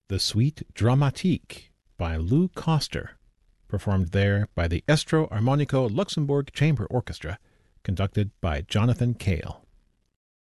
The Suite Dramatique by Lou Koster, performed there by the Estro Armonico Luxembourg Chamber Orchestra, conducted by Jonathan Cale.